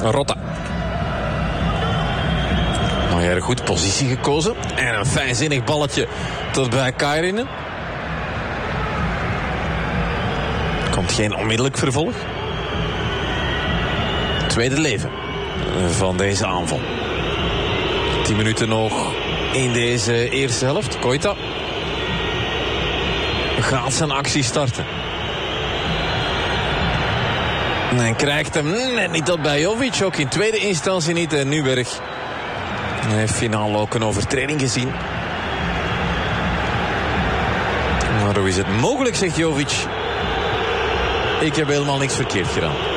Rotta. Maar goed positie gekozen. En een fijnzinnig balletje tot bij Kairinen. Komt geen onmiddellijk vervolg. Tweede leven van deze aanval. 10 minuten nog in deze eerste helft. Koita gaat zijn actie starten. En krijgt hem net niet tot bij Jovic. Ook in tweede instantie niet. En Newberg heeft finaal ook een overtreding gezien. Maar hoe is het mogelijk, zegt Jovic. Ik heb helemaal niks verkeerd gedaan.